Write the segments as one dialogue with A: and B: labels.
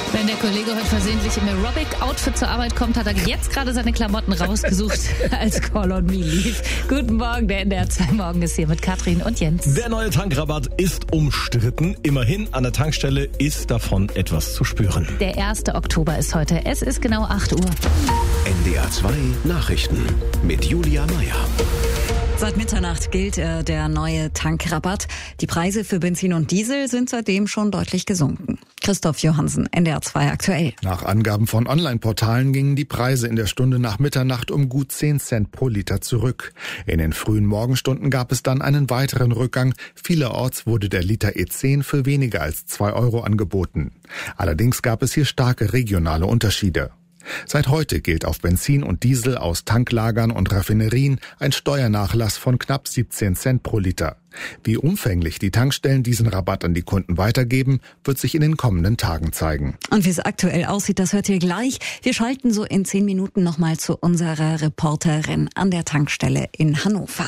A: Wenn der Kollege heute versehentlich im Aerobic-Outfit zur Arbeit kommt, hat er jetzt gerade seine Klamotten rausgesucht, als Call on Me lief. Guten Morgen, der NDR 2 Morgen ist hier mit Katrin und Jens.
B: Der neue Tankrabatt ist umstritten. Immerhin, an der Tankstelle ist davon etwas zu spüren.
A: Der 1. Oktober ist heute. Es ist genau 8 Uhr.
C: NDR 2 Nachrichten mit Julia Meyer.
D: Seit Mitternacht gilt der neue Tankrabatt. Die Preise für Benzin und Diesel sind seitdem schon deutlich gesunken. Christoph Johansen, NDR 2 aktuell.
E: Nach Angaben von Online-Portalen gingen die Preise in der Stunde nach Mitternacht um gut 10 Cent pro Liter zurück. In den frühen Morgenstunden gab es dann einen weiteren Rückgang. Vielerorts wurde der Liter E10 für weniger als 2 Euro angeboten. Allerdings gab es hier starke regionale Unterschiede. Seit heute gilt auf Benzin und Diesel aus Tanklagern und Raffinerien ein Steuernachlass von knapp 17 Cent pro Liter. Wie umfänglich die Tankstellen diesen Rabatt an die Kunden weitergeben, wird sich in den kommenden Tagen zeigen.
D: Und wie es aktuell aussieht, das hört ihr gleich. Wir schalten so in 10 Minuten nochmal zu unserer Reporterin an der Tankstelle in Hannover.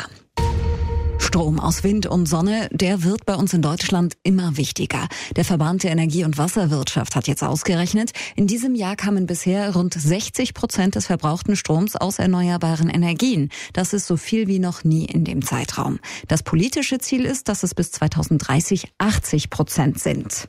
D: Strom aus Wind und Sonne, der wird bei uns in Deutschland immer wichtiger. Der Verband der Energie- und Wasserwirtschaft hat jetzt ausgerechnet, in diesem Jahr kamen bisher rund 60% des verbrauchten Stroms aus erneuerbaren Energien. Das ist so viel wie noch nie in dem Zeitraum. Das politische Ziel ist, dass es bis 2030 80% sind.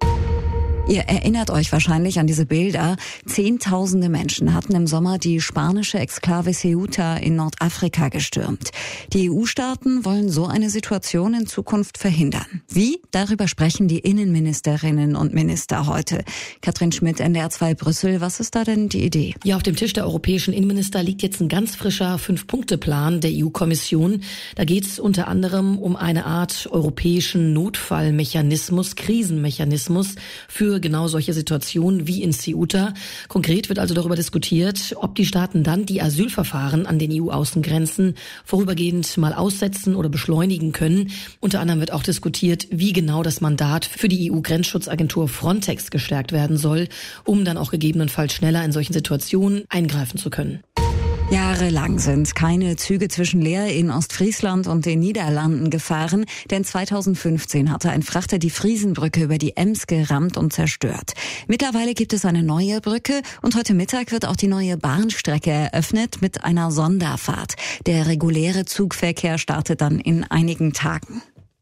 D: Ihr erinnert euch wahrscheinlich an diese Bilder. Zehntausende Menschen hatten im Sommer die spanische Exklave Ceuta in Nordafrika gestürmt. Die EU-Staaten wollen so eine Situation in Zukunft verhindern. Wie? Darüber sprechen die Innenministerinnen und Minister heute. Katrin Schmidt, NDR 2 Brüssel. Was ist da denn die Idee?
F: Ja, auf dem Tisch der europäischen Innenminister liegt jetzt ein ganz frischer 5-Punkte-Plan der EU-Kommission. Da geht es unter anderem um eine Art europäischen Notfallmechanismus, Krisenmechanismus für genau solche Situationen wie in Ceuta. Konkret wird also darüber diskutiert, ob die Staaten dann die Asylverfahren an den EU-Außengrenzen vorübergehend mal aussetzen oder beschleunigen können. Unter anderem wird auch diskutiert, wie genau das Mandat für die EU-Grenzschutzagentur Frontex gestärkt werden soll, um dann auch gegebenenfalls schneller in solchen Situationen eingreifen zu können.
D: Jahrelang sind keine Züge zwischen Leer in Ostfriesland und den Niederlanden gefahren, denn 2015 hatte ein Frachter die Friesenbrücke über die Ems gerammt und zerstört. Mittlerweile gibt es eine neue Brücke und heute Mittag wird auch die neue Bahnstrecke eröffnet mit einer Sonderfahrt. Der reguläre Zugverkehr startet dann in einigen Tagen.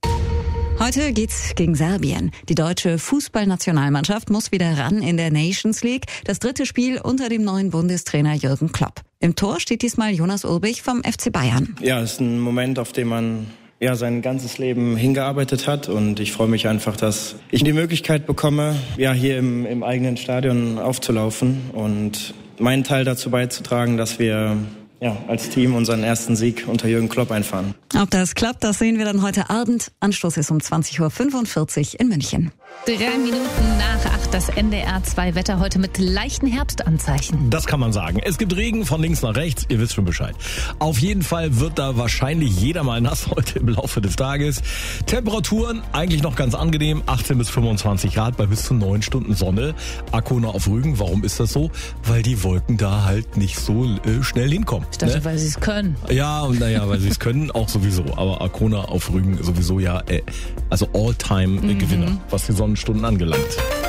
D: Heute geht's gegen Serbien. Die deutsche Fußballnationalmannschaft muss wieder ran in der Nations League. Das 3. Spiel unter dem neuen Bundestrainer Jürgen Klopp. Im Tor steht diesmal Jonas Ulbich vom FC Bayern.
G: Ja, es ist ein Moment, auf den man sein ganzes Leben hingearbeitet hat. Und ich freue mich einfach, dass ich die Möglichkeit bekomme, hier im eigenen Stadion aufzulaufen und meinen Teil dazu beizutragen, dass wir als Team unseren ersten Sieg unter Jürgen Klopp einfahren.
D: Ob das klappt, das sehen wir dann heute Abend. Anstoß ist um 20.45 Uhr in München.
A: 3 Minuten nach 8 das NDR 2 Wetter heute mit leichten Herbstanzeichen.
B: Das kann man sagen. Es gibt Regen von links nach rechts, ihr wisst schon Bescheid. Auf jeden Fall wird da wahrscheinlich jeder mal nass heute im Laufe des Tages. Temperaturen eigentlich noch ganz angenehm, 18 bis 25 Grad bei bis zu 9 Stunden Sonne. Arkona auf Rügen, warum ist das so? Weil die Wolken da halt nicht so schnell hinkommen.
A: Ich dachte, weil sie es können.
B: Ja, und weil sie es können, auch sowieso. Aber Arkona auf Rügen sowieso also All-Time-Gewinner, was die Sonnenstunden angelangt.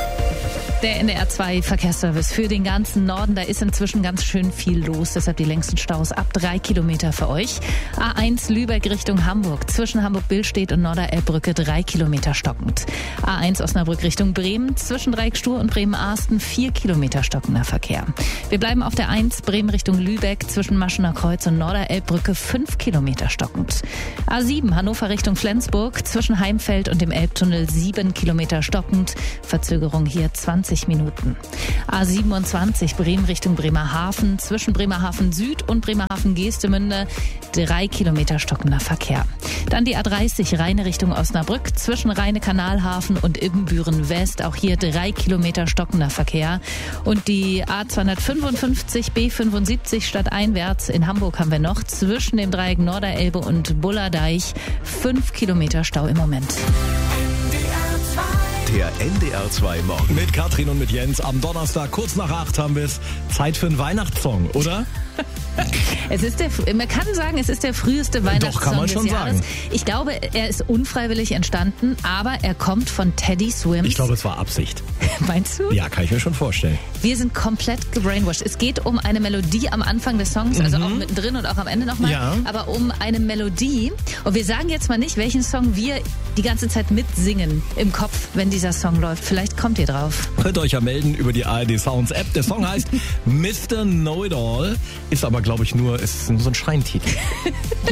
A: Der NDR 2 Verkehrsservice für den ganzen Norden, da ist inzwischen ganz schön viel los. Deshalb die längsten Staus ab 3 Kilometer für euch. A1 Lübeck Richtung Hamburg. Zwischen Hamburg-Billstedt und Norderelbbrücke 3 Kilometer stockend. A1 Osnabrück Richtung Bremen. Zwischen Dreieckstuhr und Bremen-Ahsten 4 Kilometer stockender Verkehr. Wir bleiben auf der 1 Bremen Richtung Lübeck. Zwischen Maschener Kreuz und Norderelbbrücke 5 Kilometer stockend. A7 Hannover Richtung Flensburg. Zwischen Heimfeld und dem Elbtunnel 7 Kilometer stockend. Verzögerung hier 20 Minuten. A27 Bremen Richtung Bremerhaven. Zwischen Bremerhaven Süd und Bremerhaven Geestemünde 3 Kilometer stockender Verkehr. Dann die A30 Rheine Richtung Osnabrück. Zwischen Rheine-Kanalhafen und Ibbenbüren West. Auch hier 3 Kilometer stockender Verkehr. Und die A255 B75 stadteinwärts in Hamburg haben wir noch. Zwischen dem Dreieck Norderelbe und Bullerdeich 5 Kilometer Stau im Moment.
C: Der NDR 2 Morgen.
B: Mit Katrin und mit Jens am Donnerstag, kurz nach 8 haben wir es. Zeit für einen Weihnachtssong, oder?
A: Man kann sagen, es ist der früheste Weihnachtssong
B: Doch, kann man schon
A: des Jahres.
B: sagen.
A: Ich glaube, er ist unfreiwillig entstanden, aber er kommt von Teddy Swims.
B: Ich glaube, es war Absicht.
A: Meinst du?
B: Ja, kann ich mir schon vorstellen.
A: Wir sind komplett gebrainwashed. Es geht um eine Melodie am Anfang des Songs, also auch mittendrin und auch am Ende nochmal,
B: Ja.
A: aber um eine Melodie. Und wir sagen jetzt mal nicht, welchen Song wir die ganze Zeit mitsingen im Kopf, wenn dieser Song läuft. Vielleicht kommt ihr drauf.
B: Könnt ihr euch ja melden über die ARD Sounds App. Der Song heißt Mr. Know-It-All, ist aber, glaube ich, ist nur so ein Scheintitel.